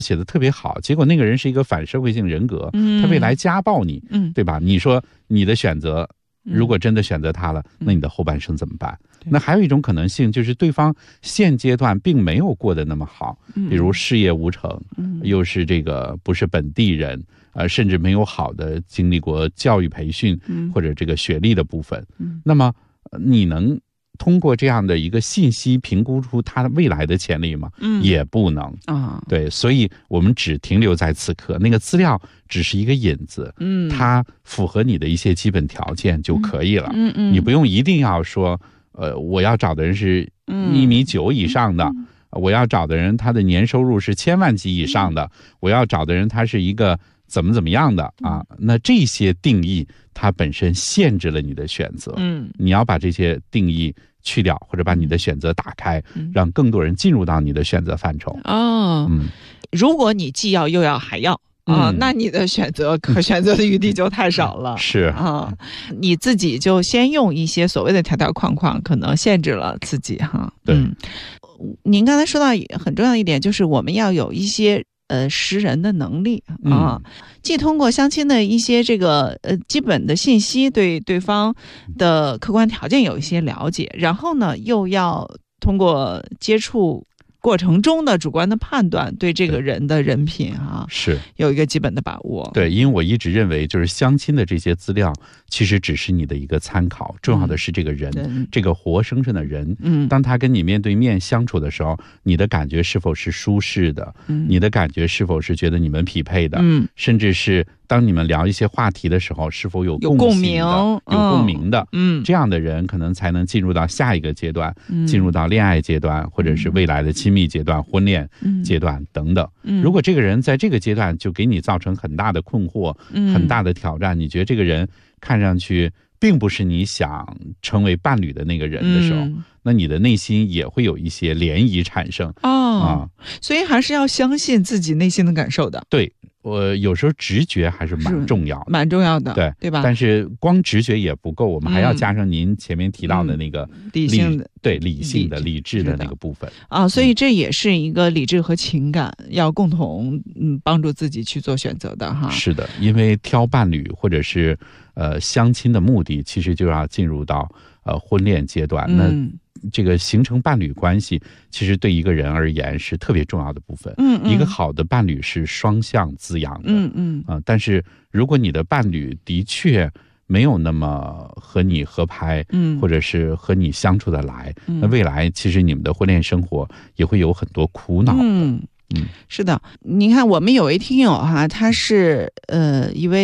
写的特别好，结果那个人是一个反社会性人格，他未来家暴你，对吧？你说你的选择如果真的选择他了，那你的后半生怎么办？那还有一种可能性就是对方现阶段并没有过得那么好，比如事业无成，又是这个不是本地人，甚至没有好的经历过教育培训或者这个学历的部分，那么你能通过这样的一个信息评估出他未来的潜力吗？也不能啊。对，所以我们只停留在此刻，那个资料只是一个引子，它符合你的一些基本条件就可以了。你不用一定要说，我要找的人是1.9米以上的，我要找的人他的年收入是1000万级以上的，我要找的人他是一个怎么样的啊？那这些定义它本身限制了你的选择。你要把这些定义去掉，或者把你的选择打开，让更多人进入到你的选择范畴。 如果你既要又要还要那你的可选择的余地就太少了。 是啊，你自己就先用一些所谓的条条框框，可能限制了自己哈。 对， 您刚才说到很重要的一点，就是我们要有一些识人的能力啊，既通过相亲的一些这个基本的信息，对对方的客观条件有一些了解，然后呢，又要通过接触过程中的主观的判断，对这个人的人品是有一个基本的把握。 对，因为我一直认为，就是相亲的这些资料，其实只是你的一个参考，重要的是这个人，这个活生生的人。当他跟你面对面相处的时候，你的感觉是否是舒适的？你的感觉是否是觉得你们匹配的？甚至是当你们聊一些话题的时候，是否有共鸣的？这样的人可能才能进入到下一个阶段，进入到恋爱阶段，或者是未来的亲密阶段、婚恋阶段等等。如果这个人在这个阶段就给你造成很大的困惑、很大的挑战，你觉得这个人看上去并不是你想成为伴侣的那个人的时候，那你的内心也会有一些涟漪产生所以还是要相信自己内心的感受的。 对，我有时候直觉还是蛮重要的，对吧？但是光直觉也不够，我们还要加上您前面提到的那个理性的、理智的那个部分所以这也是一个理智和情感要共同帮助自己去做选择的哈。 是的，因为挑伴侣或者是相亲的目的，其实就要进入到婚恋阶段。那这个形成伴侣关系，其实对一个人而言是特别重要的部分。一个好的伴侣是双向滋养的。但是如果你的伴侣的确没有那么和你合拍，或者是和你相处得来，那未来其实你们的婚恋生活也会有很多苦恼的。 是的，你看我们有位听友哈，他是一位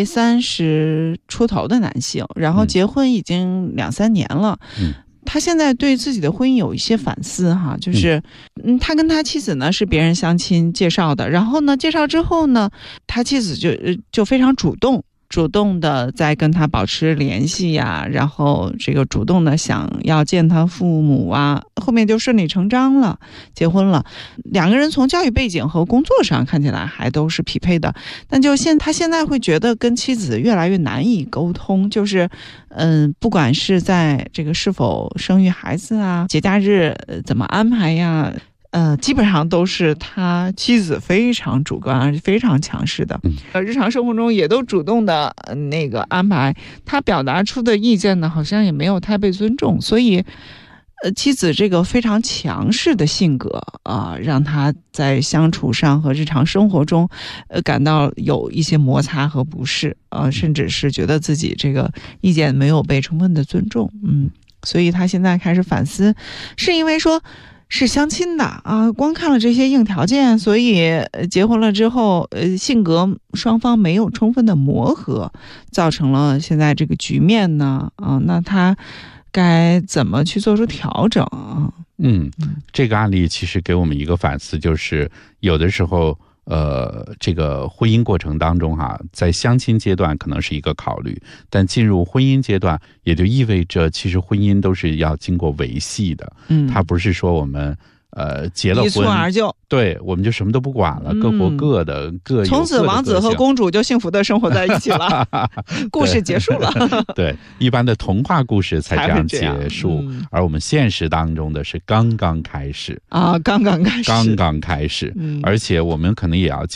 30出头的男性，然后结婚已经2-3年了。他现在对自己的婚姻有一些反思哈，就是他跟他妻子呢是别人相亲介绍的，然后呢介绍之后呢，他妻子就非常主动的在跟他保持联系呀，然后这个主动的想要见他父母啊，后面就顺理成章了，结婚了。两个人从教育背景和工作上看起来还都是匹配的，但就他现在会觉得跟妻子越来越难以沟通，就是不管是在这个是否生育孩子啊，节假日怎么安排呀，基本上都是他妻子非常主观而且非常强势的。日常生活中也都主动的那个安排，他表达出的意见呢好像也没有太被尊重，所以妻子这个非常强势的性格让他在相处上和日常生活中感到有一些摩擦和不适甚至是觉得自己这个意见没有被充分的尊重。所以他现在开始反思，是因为说是相亲的光看了这些硬条件，所以结婚了之后性格双方没有充分的磨合，造成了现在这个局面呢那他该怎么去做出调整这个案例其实给我们一个反思，就是有的时候这个婚姻过程当中在相亲阶段可能是一个考虑，但进入婚姻阶段也就意味着其实婚姻都是要经过维系的。它不是说我们结了婚， 一蹴而就， 对，我们就什么都不管了，各活各的，各有从此王子和公主就幸福的生活在一起了，故事结束了。 对，一般的童话故事才这样结束，而我们现实当中的是刚刚开始啊， 刚刚开始， 刚刚开始，而且我们可能也要